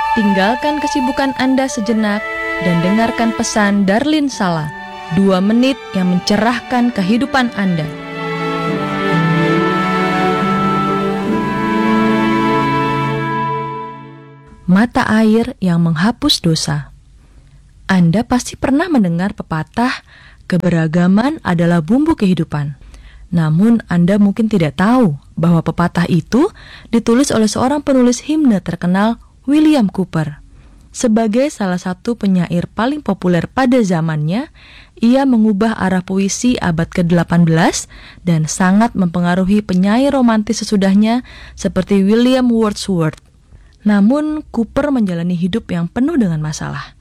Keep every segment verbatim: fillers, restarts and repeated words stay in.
Tinggalkan kesibukan Anda sejenak dan dengarkan pesan Darlin Sala, dua menit yang mencerahkan kehidupan Anda. Mata air yang menghapus dosa. Anda pasti pernah mendengar pepatah, keberagaman adalah bumbu kehidupan. Namun Anda mungkin tidak tahu bahwa pepatah itu ditulis oleh seorang penulis himne terkenal, William Cowper. Sebagai salah satu penyair paling populer pada zamannya, ia mengubah arah puisi abad ke delapan belas dan sangat mempengaruhi penyair romantis sesudahnya seperti William Wordsworth. Namun, Cowper menjalani hidup yang penuh dengan masalah.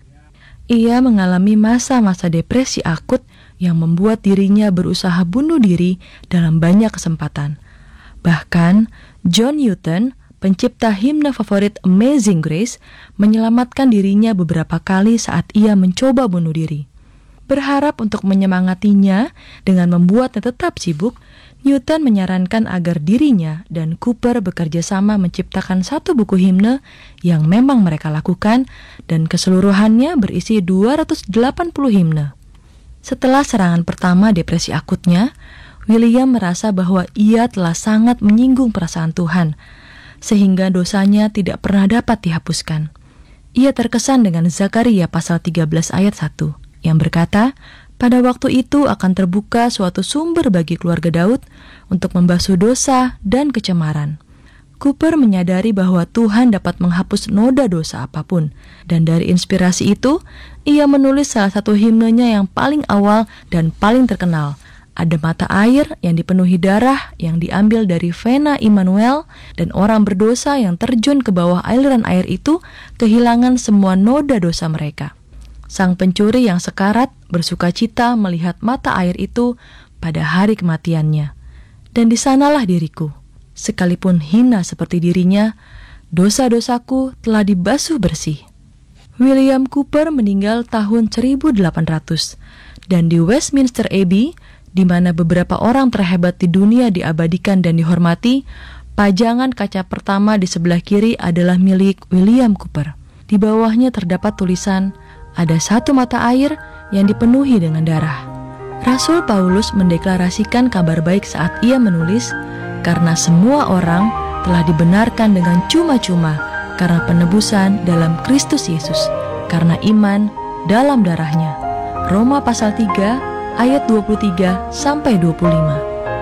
Ia mengalami masa-masa depresi akut yang membuat dirinya berusaha bunuh diri dalam banyak kesempatan. Bahkan, John Newton, pencipta himne favorit Amazing Grace, menyelamatkan dirinya beberapa kali saat ia mencoba bunuh diri. Berharap untuk menyemangatinya dengan membuatnya tetap sibuk, Newton menyarankan agar dirinya dan Cowper bekerja sama menciptakan satu buku himne yang memang mereka lakukan, dan keseluruhannya berisi dua ratus delapan puluh himne. Setelah serangan pertama depresi akutnya, William merasa bahwa ia telah sangat menyinggung perasaan Tuhan, sehingga dosanya tidak pernah dapat dihapuskan. Ia terkesan dengan Zakaria pasal tiga belas ayat satu, yang berkata, pada waktu itu akan terbuka suatu sumber bagi keluarga Daud untuk membasuh dosa dan kecemaran. Cowper menyadari bahwa Tuhan dapat menghapus noda dosa apapun, dan dari inspirasi itu, ia menulis salah satu himnenya yang paling awal dan paling terkenal. Ada mata air yang dipenuhi darah yang diambil dari vena Immanuel, dan orang berdosa yang terjun ke bawah aliran air itu kehilangan semua noda dosa mereka. Sang pencuri yang sekarat bersuka cita melihat mata air itu pada hari kematiannya. Dan di sanalah diriku, sekalipun hina seperti dirinya, dosa-dosaku telah dibasuh bersih. William Cowper meninggal tahun seribu delapan ratus, dan di Westminster Abbey, di mana beberapa orang terhebat di dunia diabadikan dan dihormati, pajangan kaca pertama di sebelah kiri adalah milik William Cowper. Di bawahnya terdapat tulisan, ada satu mata air yang dipenuhi dengan darah. Rasul Paulus mendeklarasikan kabar baik saat ia menulis, karena semua orang telah dibenarkan dengan cuma-cuma karena penebusan dalam Kristus Yesus, karena iman dalam darahnya. Roma pasal tiga ayat dua puluh tiga sampai dua puluh lima.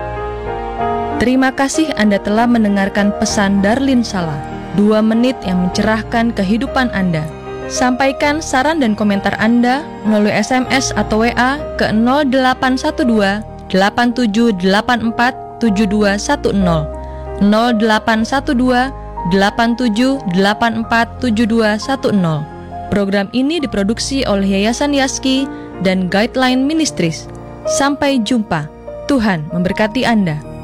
Terima kasih Anda telah mendengarkan pesan Darlin Sala, dua menit yang mencerahkan kehidupan Anda. Sampaikan saran dan komentar Anda melalui S M S atau W A ke nol delapan satu dua delapan tujuh delapan empat tujuh dua satu nol, nol delapan satu dua delapan tujuh delapan empat tujuh dua satu nol. Program ini diproduksi oleh Yayasan Yaski dan Guideline Ministries. Sampai jumpa. Tuhan memberkati Anda.